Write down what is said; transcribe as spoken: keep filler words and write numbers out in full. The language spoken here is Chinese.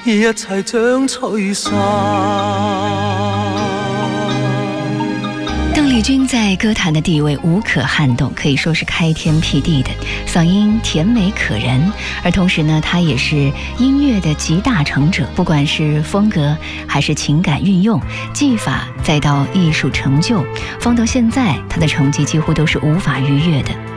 一切將吹散。 邓丽君在歌坛的地位无可撼动，可以说是开天辟地的，嗓音甜美可人，而同时呢，她也是音乐的集大成者，不管是风格还是情感运用、技法，再到艺术成就，放到现在，她的成绩几乎都是无法逾越的。